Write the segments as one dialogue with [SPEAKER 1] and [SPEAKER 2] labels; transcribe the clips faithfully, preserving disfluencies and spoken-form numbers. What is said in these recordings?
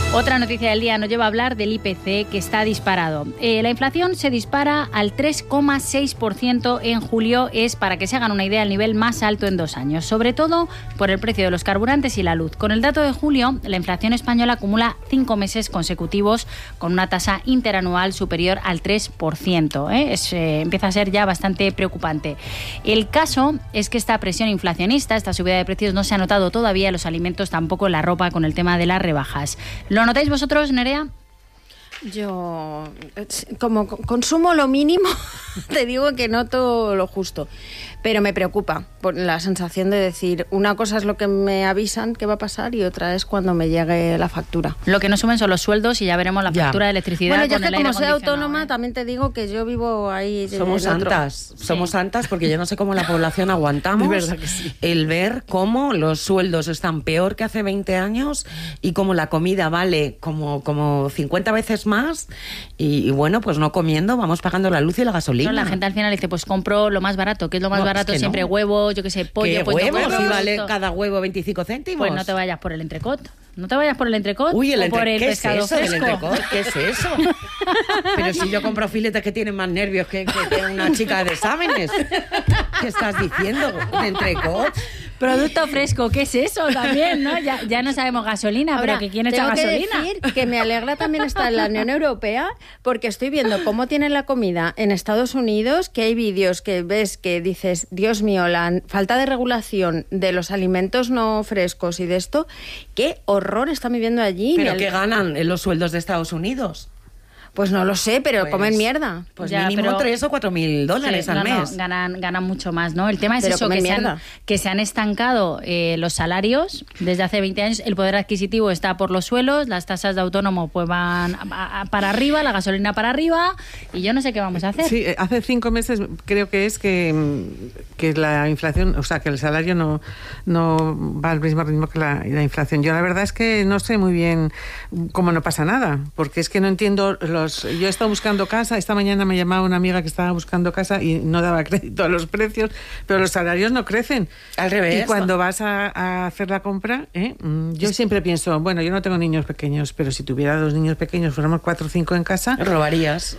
[SPEAKER 1] Otra noticia del día nos lleva a hablar del I P C, que está disparado. Eh, la inflación se dispara al tres coma seis por ciento en julio. Es, para que se hagan una idea, el nivel más alto en dos años, sobre todo por el precio de los carburantes y la luz. Con el dato de julio, la inflación española acumula cinco meses consecutivos con una tasa interanual superior al tres por ciento. ¿eh? Es, eh, empieza a ser ya bastante preocupante. El caso es que esta presión inflacionista, esta subida de precios, no se ha notado todavía en los alimentos, tampoco en la ropa, con el tema de las rebajas. ¿Lo notáis vosotros, Nerea?
[SPEAKER 2] Yo, como consumo lo mínimo, te digo que noto lo justo. Pero me preocupa por la sensación de decir, una cosa es lo que me avisan que va a pasar y otra es cuando me llegue la factura.
[SPEAKER 1] Lo que no suben son los sueldos y ya veremos la factura
[SPEAKER 3] ya.
[SPEAKER 1] de electricidad.
[SPEAKER 2] Bueno, yo
[SPEAKER 1] con
[SPEAKER 2] es que
[SPEAKER 1] el
[SPEAKER 2] como
[SPEAKER 1] aire
[SPEAKER 2] soy autónoma,
[SPEAKER 1] ¿eh?
[SPEAKER 2] también te digo que yo vivo ahí.
[SPEAKER 3] Somos santas,
[SPEAKER 2] sí.
[SPEAKER 3] somos santas porque yo no sé cómo la población aguantamos
[SPEAKER 2] Es verdad que sí.
[SPEAKER 3] el ver cómo los sueldos están peor que hace veinte años y cómo la comida vale como, como cincuenta veces más y, y bueno, pues no comiendo, vamos pagando la luz y la gasolina.
[SPEAKER 1] No, la gente al final dice, pues compro lo más barato. ¿Qué es lo más
[SPEAKER 3] No,
[SPEAKER 1] barato?
[SPEAKER 3] es que
[SPEAKER 1] Siempre
[SPEAKER 3] no.
[SPEAKER 1] huevo, yo qué sé, pollo.
[SPEAKER 3] ¿Qué
[SPEAKER 1] pues
[SPEAKER 3] huevo?
[SPEAKER 1] no,
[SPEAKER 3] Si
[SPEAKER 1] no,
[SPEAKER 3] vale
[SPEAKER 1] esto.
[SPEAKER 3] cada huevo veinticinco céntimos.
[SPEAKER 1] Pues no te vayas por el entrecot. No te vayas por el entrecot
[SPEAKER 3] Uy, el
[SPEAKER 1] o por
[SPEAKER 3] entre...
[SPEAKER 1] el
[SPEAKER 3] ¿Qué
[SPEAKER 1] pescado
[SPEAKER 3] es eso del
[SPEAKER 1] fresco.
[SPEAKER 3] entrecot? ¿Qué es eso? Pero si yo compro filetes que tienen más nervios que, que, que una chica de exámenes. ¿Qué estás diciendo? ¿De entrecot?
[SPEAKER 1] Producto fresco, ¿qué es eso también, no? Ya, ya no sabemos gasolina,
[SPEAKER 2] Ahora,
[SPEAKER 1] pero que quién echa
[SPEAKER 2] tengo que
[SPEAKER 1] gasolina.
[SPEAKER 2] decir que me alegra también estar en la Unión Europea porque estoy viendo cómo tienen la comida en Estados Unidos, que hay vídeos que ves que dices, Dios mío, la falta de regulación de los alimentos no frescos y de esto, qué horror están viviendo allí.
[SPEAKER 3] ¿Pero
[SPEAKER 2] Me
[SPEAKER 3] qué
[SPEAKER 2] ale-
[SPEAKER 3] ganan en los sueldos de Estados Unidos?
[SPEAKER 2] Pues no lo sé, pero
[SPEAKER 3] Pues-
[SPEAKER 2] comen mierda.
[SPEAKER 3] Pues
[SPEAKER 1] Ya,
[SPEAKER 3] mínimo
[SPEAKER 1] pero-
[SPEAKER 3] tres o cuatro mil dólares
[SPEAKER 1] Sí,
[SPEAKER 3] al
[SPEAKER 1] no, no,
[SPEAKER 3] mes.
[SPEAKER 1] ganan, ganan mucho más, ¿no? El tema es
[SPEAKER 2] Pero
[SPEAKER 1] eso,
[SPEAKER 2] comen
[SPEAKER 1] que se, han,
[SPEAKER 2] mierda.
[SPEAKER 1] que se han estancado eh, los salarios desde hace veinte años, el poder adquisitivo está por los suelos, las tasas de autónomo pues van a- a- para arriba, la gasolina para arriba, y yo no sé qué vamos a hacer.
[SPEAKER 4] Sí, eh, hace cinco meses creo que es que, mm, que la inflación, o sea, que el salario no, no va al mismo ritmo que la, la inflación. Yo la verdad es que no sé muy bien cómo no pasa nada, porque es que no entiendo los... Yo he estado buscando casa, esta mañana me llamaba una amiga que estaba buscando casa y no daba crédito a los precios, pero los salarios no crecen.
[SPEAKER 3] Al revés.
[SPEAKER 4] Y cuando vas a, a hacer la compra, ¿eh? Mm, yo siempre pienso, bueno, yo no tengo niños pequeños, pero si tuviera dos niños pequeños, fuéramos cuatro o cinco en casa...
[SPEAKER 3] Robarías.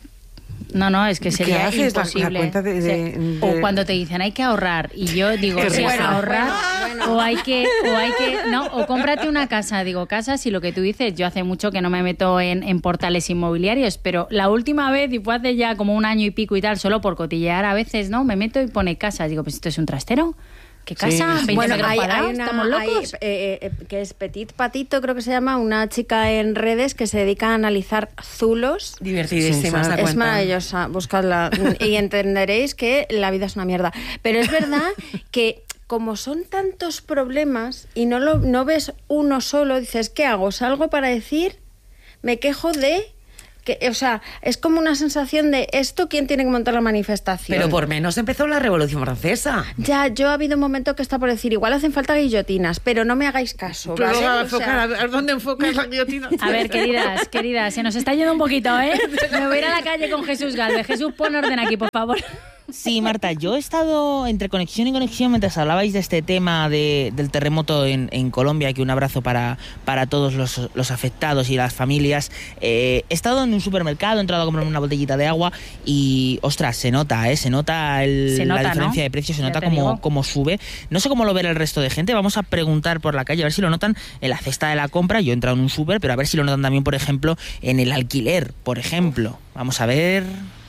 [SPEAKER 1] No, no, es que
[SPEAKER 4] ¿Qué
[SPEAKER 1] sería
[SPEAKER 4] haces? La- la
[SPEAKER 1] imposible.
[SPEAKER 4] cuenta de- de-
[SPEAKER 1] Sí.
[SPEAKER 4] de-
[SPEAKER 1] O cuando te dicen hay que ahorrar y yo digo,
[SPEAKER 4] Qué
[SPEAKER 1] si es
[SPEAKER 4] risa.
[SPEAKER 1] ahorrar
[SPEAKER 2] Bueno, bueno.
[SPEAKER 1] o hay que o hay que no, o cómprate una casa, digo, casas y lo que tú dices, yo hace mucho que no me meto en, en portales inmobiliarios, pero la última vez y fue hace ya como un año y pico y tal, solo por cotillear a veces, ¿no? Me meto y pone casas, digo, pues esto es un trastero. ¿Qué casa?
[SPEAKER 4] Sí.
[SPEAKER 1] veinte
[SPEAKER 2] Bueno,
[SPEAKER 1] metros
[SPEAKER 2] hay,
[SPEAKER 1] cuadrados,
[SPEAKER 2] hay una
[SPEAKER 1] ¿estamos locos?
[SPEAKER 2] hay, eh, eh, que es Petit Patito, creo que se llama, una chica en redes que se dedica a analizar zulos.
[SPEAKER 3] Divertidísima esta
[SPEAKER 2] Es
[SPEAKER 3] cuenta.
[SPEAKER 2] maravillosa, buscadla y entenderéis que la vida es una mierda. Pero es verdad que como son tantos problemas y no lo no ves uno solo, dices, ¿qué hago? ¿Salgo para decir? Me quejo de... Que, o sea, es como una sensación de esto, ¿quién tiene que montar la manifestación?
[SPEAKER 3] Pero por menos empezó la Revolución Francesa.
[SPEAKER 2] Ya, yo ha habido un momento que está por decir, igual hacen falta guillotinas, pero no me hagáis caso,
[SPEAKER 4] Pero
[SPEAKER 2] ¿vale?
[SPEAKER 4] luego a
[SPEAKER 2] O sea,
[SPEAKER 4] enfocar, a ver, ¿a dónde enfocas la guillotina?
[SPEAKER 1] A ver, queridas, queridas, se nos está yendo un poquito, ¿eh? Me voy a ir a la calle con Jesús Galvez. Jesús, pon orden aquí, por favor.
[SPEAKER 5] Sí, Marta, yo he estado entre conexión y conexión mientras hablabais de este tema de, del terremoto en, en Colombia, que un abrazo para, para todos los, los afectados y las familias. Eh, he estado en un supermercado, he entrado a comprar una botellita de agua y, ostras, se nota, ¿eh? Se nota, el,
[SPEAKER 1] Se nota,
[SPEAKER 5] la diferencia
[SPEAKER 1] ¿no?
[SPEAKER 5] de precios, se
[SPEAKER 1] Ya
[SPEAKER 5] nota
[SPEAKER 1] te
[SPEAKER 5] como,
[SPEAKER 1] digo.
[SPEAKER 5] como sube. No sé cómo lo verá el resto de gente, vamos a preguntar por la calle, a ver si lo notan en la cesta de la compra. Yo he entrado en un súper, pero a ver si lo notan también, por ejemplo, en el alquiler, por ejemplo. Vamos a ver...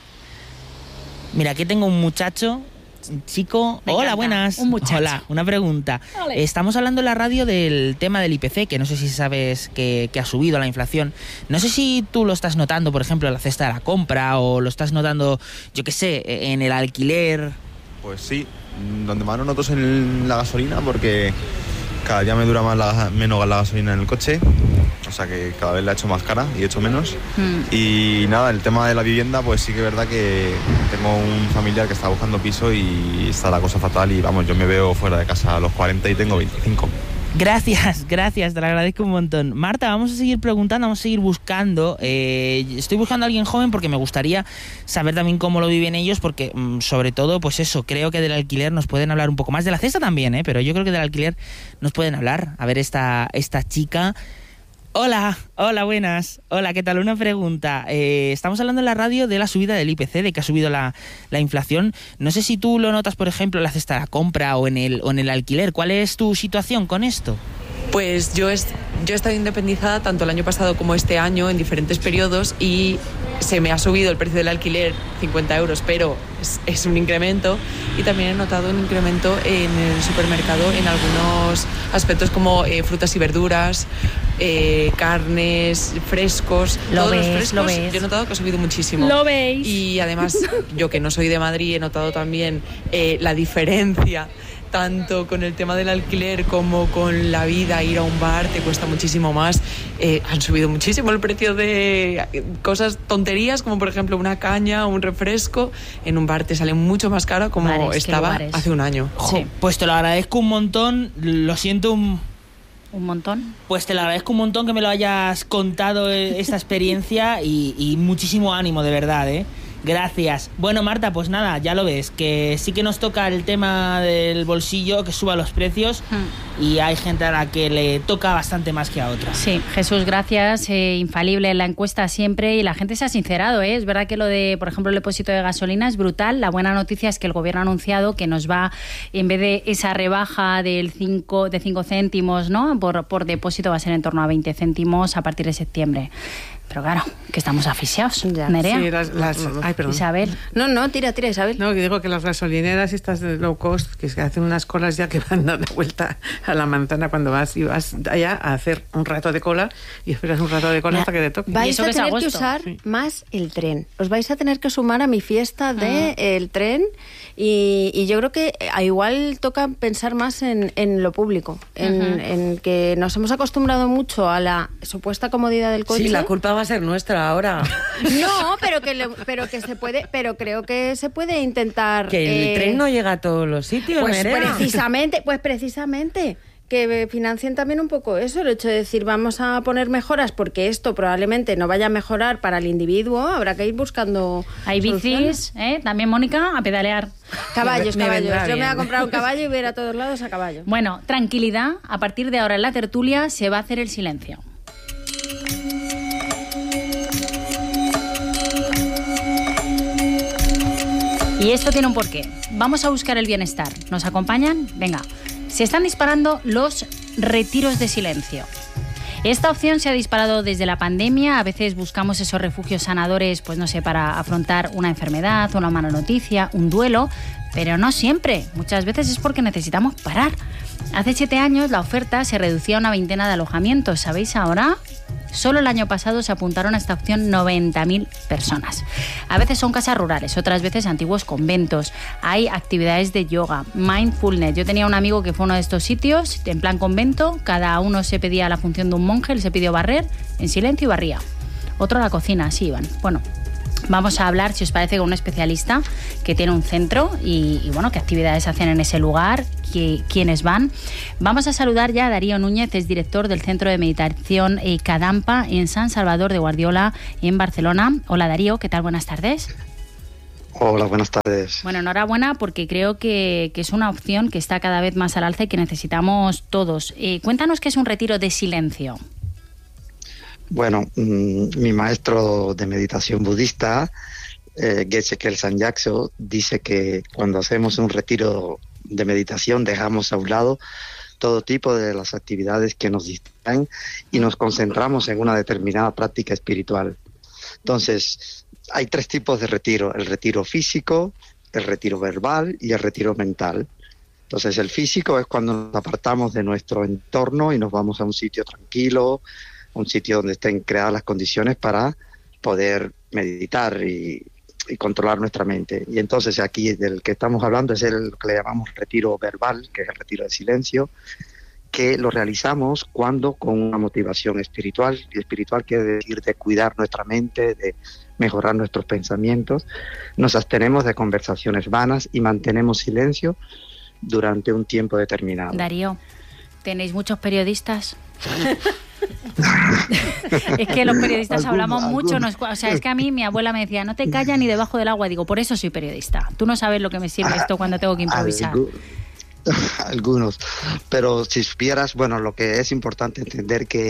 [SPEAKER 5] Mira, aquí tengo un muchacho, un chico...
[SPEAKER 1] Me
[SPEAKER 5] Hola,
[SPEAKER 1] encanta.
[SPEAKER 5] buenas.
[SPEAKER 1] Un muchacho.
[SPEAKER 5] Hola, una pregunta.
[SPEAKER 1] Ole.
[SPEAKER 5] Estamos hablando en la radio del tema del I P C, que no sé si sabes que, que ha subido la inflación. No sé si tú lo estás notando, por ejemplo, en la cesta de la compra, o lo estás notando, yo qué sé, en el alquiler.
[SPEAKER 6] Pues sí, donde más lo noto es en la gasolina, porque cada día me dura más la, menos la gasolina en el coche, o sea que cada vez la he hecho más cara y he hecho menos.
[SPEAKER 1] Mm.
[SPEAKER 6] Y nada, el tema de la vivienda, pues sí que es verdad que tengo un familiar que está buscando piso y está la cosa fatal y vamos, yo me veo fuera de casa a los cuarenta y tengo veinticinco.
[SPEAKER 5] Gracias, gracias, te lo agradezco un montón. Marta, vamos a seguir preguntando, vamos a seguir buscando. Eh, estoy buscando a alguien joven porque me gustaría saber también cómo lo viven ellos, porque mmm, sobre todo, pues eso, creo que del alquiler nos pueden hablar un poco más, de la cesta también, ¿eh? Pero yo creo que del alquiler nos pueden hablar. A ver, esta, esta chica... Hola, hola, buenas. Hola, ¿qué tal? Una pregunta. Eh, estamos hablando en la radio de la subida del I P C, de que ha subido la, la inflación. No sé si tú lo notas, por ejemplo, en la cesta de la compra o en el, o en el alquiler. ¿Cuál es tu situación con esto?
[SPEAKER 7] Pues yo, es, yo he estado independizada tanto el año pasado como este año en diferentes periodos y se me ha subido el precio del alquiler cincuenta euros, pero es, es un incremento, y también he notado un incremento en el supermercado en algunos aspectos como eh, frutas y verduras, eh, carnes, frescos,
[SPEAKER 1] Lo
[SPEAKER 7] todos
[SPEAKER 1] ves,
[SPEAKER 7] los frescos.
[SPEAKER 1] lo ves.
[SPEAKER 7] Yo he notado que ha subido muchísimo.
[SPEAKER 1] Lo veis.
[SPEAKER 7] Y además, yo que no soy de Madrid, he notado también eh, la diferencia tanto con el tema del alquiler como con la vida. Ir a un bar te cuesta muchísimo más. Eh, han subido muchísimo el precio de cosas, tonterías, como por ejemplo una caña, un refresco. En un bar te sale mucho más caro como
[SPEAKER 1] Bares, ¿qué
[SPEAKER 7] estaba
[SPEAKER 1] lugares?
[SPEAKER 7] hace un año.
[SPEAKER 5] Jo,
[SPEAKER 1] Sí.
[SPEAKER 5] Pues te lo agradezco un montón, lo siento un...
[SPEAKER 1] Un montón.
[SPEAKER 5] Pues te lo agradezco un montón que me lo hayas contado, eh, esta experiencia, y, y muchísimo ánimo, de verdad, ¿eh? Gracias. Bueno, Marta, pues nada, ya lo ves, que sí que nos toca el tema del bolsillo, que suba los precios,
[SPEAKER 1] Hmm.
[SPEAKER 5] y hay gente a la que le toca bastante más que a otras.
[SPEAKER 1] Sí, Jesús, gracias. Eh, infalible en la encuesta siempre, y la gente se ha sincerado, ¿eh? Es verdad que lo de, por ejemplo, el depósito de gasolina es brutal. La buena noticia es que el gobierno ha anunciado que nos va, en vez de esa rebaja del cinco, de cinco céntimos, ¿no?, por, por depósito, va a ser en torno a veinte céntimos a partir de septiembre. Pero claro, que estamos asfixiados.
[SPEAKER 2] Ya.
[SPEAKER 1] Nerea,
[SPEAKER 4] Sí, las, las- ay, perdón.
[SPEAKER 1] Isabel.
[SPEAKER 2] No, no, tira, tira, Isabel.
[SPEAKER 4] No, que digo que las gasolineras estas de low cost, que se hacen unas colas ya que van a dar vuelta a la manzana cuando vas y vas allá a hacer un rato de cola y esperas un rato de cola hasta que te toque.
[SPEAKER 1] Y
[SPEAKER 2] Vais
[SPEAKER 1] eso
[SPEAKER 2] a
[SPEAKER 1] que es
[SPEAKER 2] tener que
[SPEAKER 1] agosto.
[SPEAKER 2] usar
[SPEAKER 4] Sí.
[SPEAKER 2] más el tren. Os vais a tener que sumar a mi fiesta de
[SPEAKER 1] Ah.
[SPEAKER 2] el tren, y, y yo creo que a igual toca pensar más en, en lo público, en,
[SPEAKER 1] Ujú.
[SPEAKER 2] en que nos hemos acostumbrado mucho a la supuesta comodidad del coche.
[SPEAKER 3] Sí, la culpa va a ser nuestra ahora.
[SPEAKER 2] No, pero que le- pero que se puede, pero creo que se puede intentar
[SPEAKER 3] Que el
[SPEAKER 2] eh,
[SPEAKER 3] tren no llega a todos los sitios,
[SPEAKER 2] pues
[SPEAKER 3] Nerea.
[SPEAKER 2] precisamente, pues precisamente que financien también un poco eso, el hecho de decir vamos a poner mejoras porque esto probablemente no vaya a mejorar para el individuo, habrá que ir buscando
[SPEAKER 1] Hay
[SPEAKER 2] soluciones.
[SPEAKER 1] bicis, ¿eh? También, Mónica, a pedalear.
[SPEAKER 2] Caballos,
[SPEAKER 3] Me- me
[SPEAKER 2] caballos.
[SPEAKER 3] vendrá
[SPEAKER 2] Yo me voy a
[SPEAKER 3] bien.
[SPEAKER 2] comprar un caballo y voy a ir a todos lados a caballo.
[SPEAKER 1] Bueno, tranquilidad. A partir de ahora en la tertulia se va a hacer el silencio. Y esto tiene un porqué. Vamos a buscar el bienestar. ¿Nos acompañan? Venga. Se están disparando los retiros de silencio. Esta opción se ha disparado desde la pandemia. A veces buscamos esos refugios sanadores, pues no sé, para afrontar una enfermedad, una mala noticia, un duelo, pero no siempre. Muchas veces es porque necesitamos parar. Hace siete años la oferta se reducía a una veintena de alojamientos. ¿Sabéis ahora? Solo el año pasado se apuntaron a esta opción noventa mil personas. A veces son casas rurales, otras veces antiguos conventos. Hay actividades de yoga, mindfulness. Yo tenía un amigo que fue a uno de estos sitios, en plan convento. Cada uno se pedía la función de un monje, él se pidió barrer en silencio y barría. Otro a la cocina, así iban. Bueno, vamos a hablar, si os parece, con un especialista que tiene un centro y, y bueno, qué actividades hacen en ese lugar, que, quiénes van. Vamos a saludar ya a Darío Núñez, es director del Centro de Meditación eh, Kadampa en San Salvador de Guardiola, en Barcelona. Hola Darío, ¿qué tal? Buenas tardes.
[SPEAKER 8] Hola, buenas tardes.
[SPEAKER 1] Bueno, enhorabuena porque creo que, que es una opción que está cada vez más al alza y que necesitamos todos. Eh, cuéntanos qué es un retiro de silencio.
[SPEAKER 8] Bueno, mmm, mi maestro de meditación budista, eh, Geshe Kelsang Yakso, dice que cuando hacemos un retiro de meditación dejamos a un lado todo tipo de las actividades que nos distraen y nos concentramos en una determinada práctica espiritual. Entonces, hay tres tipos de retiro: el retiro físico, el retiro verbal y el retiro mental. Entonces, el físico es cuando nos apartamos de nuestro entorno y nos vamos a un sitio tranquilo, un sitio donde estén creadas las condiciones para poder meditar y, y controlar nuestra mente. Y entonces aquí del que estamos hablando es el que le llamamos retiro verbal, que es el retiro de silencio, que lo realizamos cuando con una motivación espiritual, y espiritual quiere decir de cuidar nuestra mente, de mejorar nuestros pensamientos, nos abstenemos de conversaciones vanas y mantenemos silencio durante un tiempo determinado.
[SPEAKER 1] Darío, ¿tenéis muchos periodistas? Es que los periodistas
[SPEAKER 8] Alguno,
[SPEAKER 1] hablamos mucho,
[SPEAKER 8] alguno.
[SPEAKER 1] nos, o sea, es que a mí mi abuela me decía, no te callas ni debajo del agua. Digo, por eso soy periodista. Tú no sabes lo que me sirve esto cuando tengo que improvisar.
[SPEAKER 8] Algu- Algunos, pero si supieras, bueno, lo que es importante entender que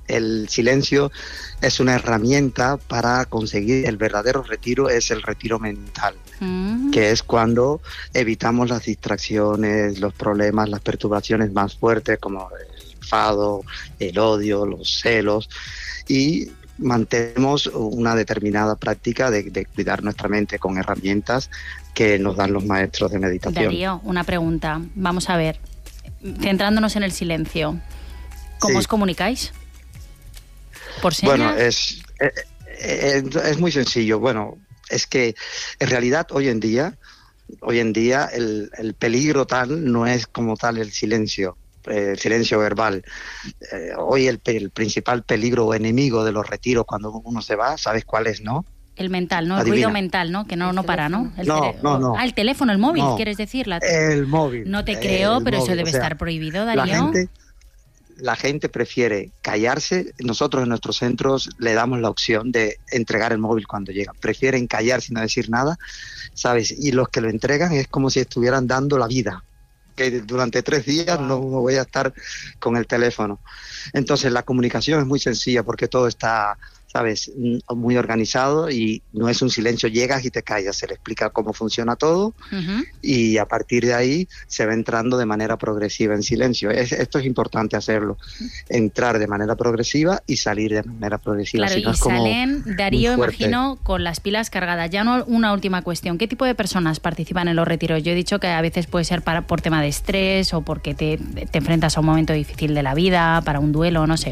[SPEAKER 8] el silencio es una herramienta para conseguir el verdadero retiro, es el retiro mental, mm. que es cuando evitamos las distracciones, los problemas, las perturbaciones más fuertes como el enfado, el odio, los celos, y mantenemos una determinada práctica de, de cuidar nuestra mente con herramientas que nos dan los maestros de meditación.
[SPEAKER 1] Darío, una pregunta. Vamos a ver, centrándonos en el silencio, ¿cómo sí. os comunicáis? ¿Por señas?
[SPEAKER 8] Bueno, es, es, es muy sencillo. Bueno, es que en realidad hoy en día, hoy en día el, el peligro tal no es como tal el silencio. El silencio verbal. Eh, hoy el, el principal peligro o enemigo de los retiros cuando uno se va, ¿sabes cuál es, no?
[SPEAKER 1] El mental, ¿no? El
[SPEAKER 8] Adivina.
[SPEAKER 1] ruido mental, ¿no? Que no, no para, ¿no? El
[SPEAKER 8] no,
[SPEAKER 1] cere...
[SPEAKER 8] no, no.
[SPEAKER 1] Ah, el teléfono, el móvil,
[SPEAKER 8] no.
[SPEAKER 1] ¿quieres decir? La...
[SPEAKER 8] El móvil.
[SPEAKER 1] No te creo, pero
[SPEAKER 8] móvil.
[SPEAKER 1] eso debe
[SPEAKER 8] o sea,
[SPEAKER 1] estar prohibido, Darío.
[SPEAKER 8] La gente, la gente prefiere callarse. Nosotros en nuestros centros le damos la opción de entregar el móvil cuando llega. Prefieren callarse y no decir nada, ¿sabes? Y los que lo entregan es como si estuvieran dando la vida. Que durante tres días wow. no voy a estar con el teléfono. Entonces la comunicación es muy sencilla porque todo está, sabes, muy organizado y no es un silencio, llegas y te callas, se le explica cómo funciona todo uh-huh. y a partir de ahí se va entrando de manera progresiva en silencio. Es, esto es importante hacerlo, entrar de manera progresiva y salir de manera progresiva.
[SPEAKER 1] Claro,
[SPEAKER 8] si no
[SPEAKER 1] y
[SPEAKER 8] es como
[SPEAKER 1] salen, Darío, imagino, con las pilas cargadas. Ya no, una última cuestión, ¿qué tipo de personas participan en los retiros? Yo he dicho que a veces puede ser para, por tema de estrés o porque te, te enfrentas a un momento difícil de la vida, para un duelo, no sé.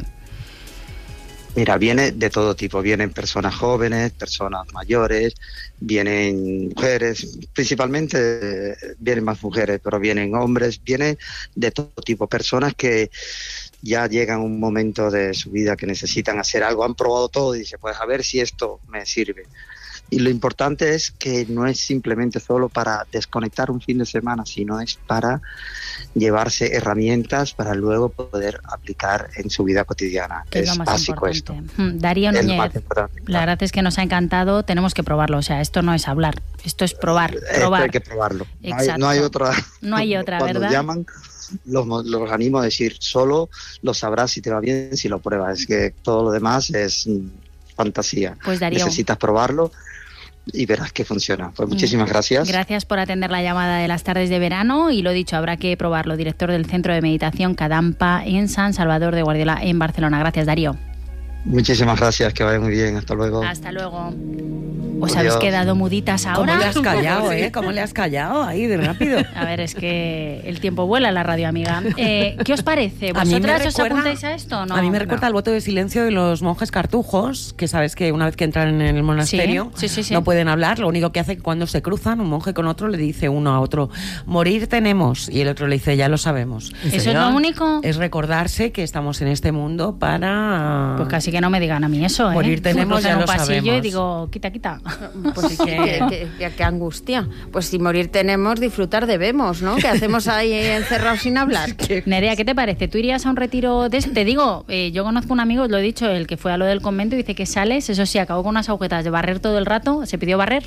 [SPEAKER 8] Mira, viene de todo tipo, vienen personas jóvenes, personas mayores, vienen mujeres, principalmente eh, vienen más mujeres, pero vienen hombres, viene de todo tipo, personas que ya llegan a un momento de su vida que necesitan hacer algo, han probado todo y dicen, pues a ver si esto me sirve. Y lo importante es que no es simplemente solo para desconectar un fin de semana, sino es para llevarse herramientas para luego poder aplicar en su vida cotidiana.
[SPEAKER 1] Es,
[SPEAKER 8] es básico esto.
[SPEAKER 1] Darío Núñez, la verdad es que nos ha encantado, tenemos que probarlo, o sea, esto no es hablar, esto es probar, probar.
[SPEAKER 8] Esto hay que probarlo.
[SPEAKER 1] Exacto.
[SPEAKER 8] No hay, no hay otra.
[SPEAKER 1] No hay otra,
[SPEAKER 8] Cuando
[SPEAKER 1] ¿verdad?
[SPEAKER 8] llaman, los, los animo a decir, solo lo sabrás si te va bien, si lo pruebas. Es que todo lo demás es fantasía.
[SPEAKER 1] Pues Darío,
[SPEAKER 8] necesitas probarlo y verás que funciona. Pues muchísimas gracias.
[SPEAKER 1] Gracias por atender la llamada de las tardes de verano y lo dicho, habrá que probarlo. Director del Centro de Meditación Kadampa en San Salvador de Guardiola en Barcelona. Gracias, Darío.
[SPEAKER 8] Muchísimas gracias, que vaya muy bien. Hasta luego.
[SPEAKER 1] Hasta luego. ¿Os habéis quedado muditas ahora?
[SPEAKER 3] ¿Cómo le has callado, eh? ¿Cómo le has callado ahí de rápido?
[SPEAKER 1] A ver, es que el tiempo vuela en la radio, amiga. Eh, ¿Qué os parece? ¿Vosotras os apuntáis a esto o no?
[SPEAKER 3] A mí me recuerda
[SPEAKER 1] no.
[SPEAKER 3] al voto de silencio de los monjes cartujos, que sabes que una vez que entran en el monasterio
[SPEAKER 1] sí, sí, sí, sí.
[SPEAKER 3] no pueden hablar. Lo único que hace cuando se cruzan, un monje con otro le dice uno a otro, morir tenemos, y el otro le dice, ya lo sabemos.
[SPEAKER 1] ¿Eso es lo único?
[SPEAKER 3] Es recordarse que estamos en este mundo para...
[SPEAKER 1] Pues casi que no me digan a mí eso, ¿eh?
[SPEAKER 3] Morir tenemos,
[SPEAKER 1] ya
[SPEAKER 3] en
[SPEAKER 1] lo
[SPEAKER 3] un pasillo
[SPEAKER 1] sabemos. Y digo, quita, quita.
[SPEAKER 2] Pues sí, que, que, que, que angustia. Pues si morir tenemos, disfrutar debemos, ¿no? ¿Qué hacemos ahí encerrados sin hablar?
[SPEAKER 1] Nerea, ¿qué te parece? ¿Tú irías a un retiro de Te digo, eh, yo conozco un amigo, lo he dicho, el que fue a lo del convento y dice que sales, eso sí, acabó con unas agujetas de barrer todo el rato, se pidió barrer.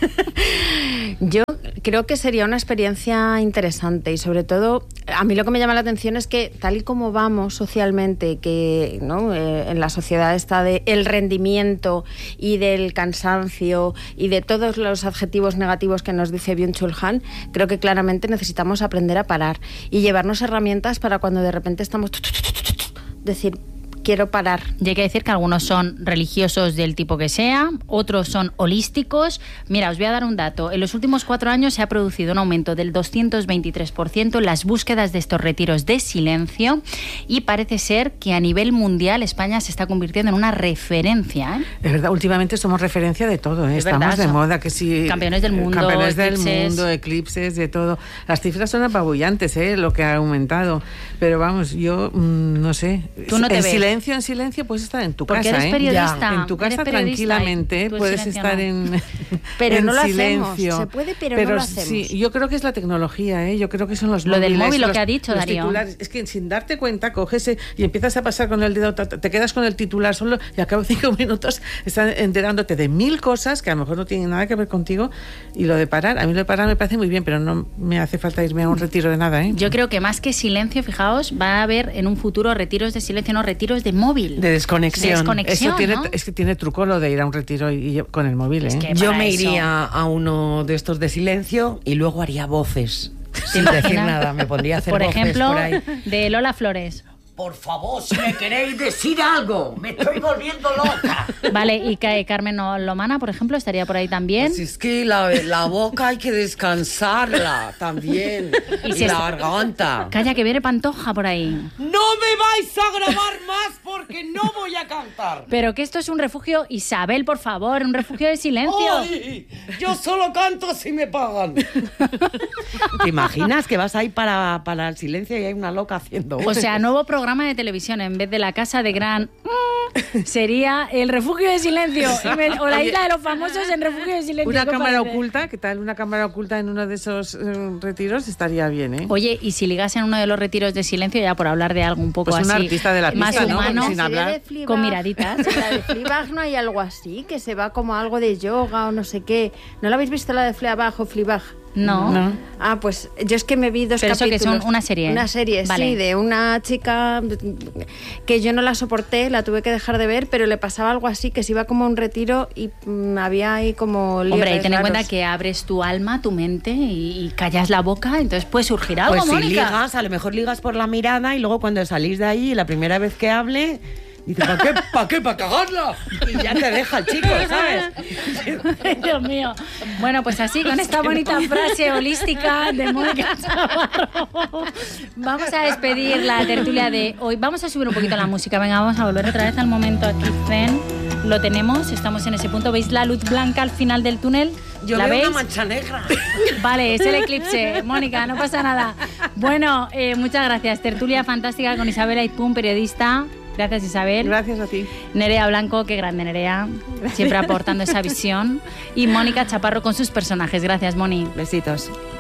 [SPEAKER 2] Yo creo que sería una experiencia interesante y sobre todo, a mí lo que me llama la atención es que tal y como vamos socialmente, que ¿no? eh, en la sociedad está de el rendimiento y del cansancio y de todos los adjetivos negativos que nos dice Byung-Chul Han, creo que claramente necesitamos aprender a parar y llevarnos herramientas para cuando de repente estamos decir, quiero parar.
[SPEAKER 1] Y hay que decir que algunos son religiosos del tipo que sea, otros son holísticos. Mira, os voy a dar un dato. En los últimos cuatro años se ha producido un aumento del doscientos veintitrés por ciento en las búsquedas de estos retiros de silencio y parece ser que a nivel mundial España se está convirtiendo en una referencia, ¿eh?
[SPEAKER 4] Es verdad, últimamente somos referencia de todo, ¿eh?
[SPEAKER 1] Es
[SPEAKER 4] Estamos
[SPEAKER 1] verdad,
[SPEAKER 4] de moda, que sí.
[SPEAKER 1] Campeones del mundo,
[SPEAKER 4] campeones del
[SPEAKER 1] eclipses.
[SPEAKER 4] mundo, eclipses, de todo. Las cifras son apabullantes, ¿eh? Lo que ha aumentado. Pero vamos, yo mmm, no sé.
[SPEAKER 1] Tú no te
[SPEAKER 4] en
[SPEAKER 1] ves.
[SPEAKER 4] silencio, en silencio, puedes estar en tu
[SPEAKER 1] Porque
[SPEAKER 4] casa,
[SPEAKER 1] eres
[SPEAKER 4] ¿eh?
[SPEAKER 1] periodista.
[SPEAKER 4] Ya. En tu casa tranquilamente puedes estar
[SPEAKER 1] no.
[SPEAKER 4] en
[SPEAKER 2] Pero
[SPEAKER 4] en
[SPEAKER 2] no lo
[SPEAKER 4] silencio.
[SPEAKER 2] hacemos. Se puede, pero,
[SPEAKER 4] pero
[SPEAKER 2] no lo hacemos.
[SPEAKER 4] Sí, yo creo que es la tecnología, ¿eh? Yo creo que son los
[SPEAKER 1] Lo
[SPEAKER 4] móviles,
[SPEAKER 1] del móvil, lo
[SPEAKER 4] los,
[SPEAKER 1] que ha dicho
[SPEAKER 4] los
[SPEAKER 1] Darío.
[SPEAKER 4] titulares. Es que sin darte cuenta coges y empiezas a pasar con el dedo, te quedas con el titular solo y a cabo de cinco minutos estás enterándote de mil cosas que a lo mejor no tienen nada que ver contigo. Y lo de parar, a mí lo de parar me parece muy bien, pero no me hace falta irme a un retiro de nada, ¿eh?
[SPEAKER 1] Yo creo que más que silencio, fijaos, va a haber en un futuro retiros de silencio, no, retiros retiros de móvil.
[SPEAKER 3] De desconexión.
[SPEAKER 1] De desconexión,
[SPEAKER 4] Eso tiene,
[SPEAKER 1] ¿no?
[SPEAKER 4] es que tiene truco lo de ir a un retiro y, y con el móvil, ¿eh?
[SPEAKER 1] Es que
[SPEAKER 3] Yo
[SPEAKER 1] para
[SPEAKER 3] me
[SPEAKER 1] eso-
[SPEAKER 3] iría a uno de estos de silencio y luego haría voces. Sin decir
[SPEAKER 1] imaginas?
[SPEAKER 3] nada, me pondría a hacer
[SPEAKER 1] Por
[SPEAKER 3] voces
[SPEAKER 1] ejemplo,
[SPEAKER 3] por ahí.
[SPEAKER 1] de Lola Flores.
[SPEAKER 3] Por favor, si me queréis decir algo, me estoy volviendo loca.
[SPEAKER 1] Vale, y Ca- Carmen Lomana, por ejemplo, estaría por ahí también.
[SPEAKER 3] Pues es que la, la boca hay que descansarla también.
[SPEAKER 1] Y
[SPEAKER 3] Y,
[SPEAKER 1] si
[SPEAKER 3] la
[SPEAKER 1] es-
[SPEAKER 3] garganta.
[SPEAKER 1] Calla, que viene Pantoja por ahí.
[SPEAKER 3] No me vais a grabar más porque no voy a cantar.
[SPEAKER 1] Pero que esto es un refugio, Isabel, por favor, un refugio de silencio.
[SPEAKER 3] ¡Ay! Yo solo canto si me pagan. ¿Te imaginas que vas ahí para, para el silencio y hay una loca haciendo
[SPEAKER 1] O sea, nuevo programa de televisión, en vez de la casa de gran... sería el refugio de silencio. Y me- o la isla de los famosos en refugio de silencio.
[SPEAKER 4] Una
[SPEAKER 1] ¿qué
[SPEAKER 4] cámara
[SPEAKER 1] parece?
[SPEAKER 4] oculta, ¿qué tal? Una cámara oculta en uno de esos eh, retiros estaría bien, ¿eh?
[SPEAKER 1] Oye, y si ligas en uno de los retiros de silencio, ya por hablar de algo un poco
[SPEAKER 4] Pues un
[SPEAKER 1] así
[SPEAKER 4] artista de la
[SPEAKER 1] más
[SPEAKER 4] pista, ¿no?
[SPEAKER 1] humano,
[SPEAKER 4] Sin
[SPEAKER 2] La serie
[SPEAKER 4] hablar.
[SPEAKER 2] de Fleabag-
[SPEAKER 1] con miraditas.
[SPEAKER 2] La de Fleabag no hay algo así, que se va como algo de yoga o no sé qué. ¿No la habéis visto la de Fleabag o Fleabag?
[SPEAKER 1] No.
[SPEAKER 4] No.
[SPEAKER 2] Ah, pues yo es que me vi dos
[SPEAKER 1] Pero eso que
[SPEAKER 2] capítulos.
[SPEAKER 1] son una serie.
[SPEAKER 2] Una serie,
[SPEAKER 1] Vale.
[SPEAKER 2] sí, de una chica que yo no la soporté, la tuve que dejar de ver, pero le pasaba algo así, que se iba como a un retiro y mm, había ahí como líos
[SPEAKER 1] Hombre, y ten en
[SPEAKER 2] raros.
[SPEAKER 1] cuenta que abres tu alma, tu mente y, y callas la boca, entonces puede surgir algo,
[SPEAKER 3] Pues si
[SPEAKER 1] Mónica.
[SPEAKER 3] ligas, a lo mejor ligas por la mirada y luego cuando salís de ahí, la primera vez que hable, dice, ¿para qué? ¿Para qué? ¿Para cagarla? Y ya te deja el chico, ¿sabes?
[SPEAKER 1] Dios mío. Bueno, pues así, con esta bonita frase holística de Mónica Chavarro, vamos a despedir la tertulia de hoy. Vamos a subir un poquito la música. Venga, vamos a volver otra vez al momento aquí, Zen. Lo tenemos, estamos en ese punto. ¿Veis la luz blanca al final del túnel?
[SPEAKER 3] Yo
[SPEAKER 1] ¿La
[SPEAKER 3] veo
[SPEAKER 1] veis?
[SPEAKER 3] una mancha negra.
[SPEAKER 1] Vale, es el eclipse. Mónica, no pasa nada. Bueno, eh, muchas gracias. Tertulia fantástica con Isabel Aizpún, periodista. Gracias, Isabel.
[SPEAKER 4] Gracias a ti.
[SPEAKER 1] Nerea Blanco, qué grande Nerea, siempre aportando esa visión. Y Mónica Chaparro con sus personajes. Gracias, Moni.
[SPEAKER 3] Besitos.